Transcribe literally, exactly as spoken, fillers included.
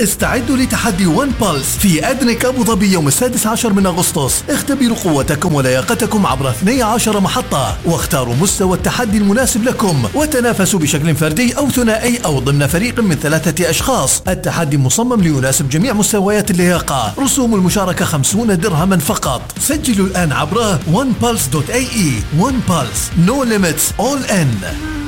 استعدوا لتحدي ون بلس في أدنك أبو ظبي يوم السادس عشر من أغسطس. اختبروا قوتكم ولياقتكم عبر اثنتي عشرة محطة، واختاروا مستوى التحدي المناسب لكم، وتنافسوا بشكل فردي أو ثنائي أو ضمن فريق من ثلاثة أشخاص. التحدي مصمم ليناسب جميع مستويات اللياقة. رسوم المشاركة خمسون درهما فقط. سجلوا الآن عبر ون بلس دوت اي اي. ون بلس، no limits, all in.